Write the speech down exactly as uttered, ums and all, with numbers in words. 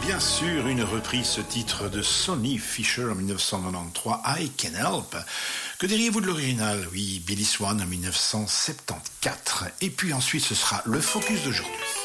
Bien sûr, une reprise, ce titre de Sonny Fisher en dix-neuf cent quatre-vingt-treize, I Can Help. Que diriez-vous de l'original? Oui, Billy Swan en dix-neuf cent soixante-quatorze. Et puis ensuite, ce sera le focus d'aujourd'hui.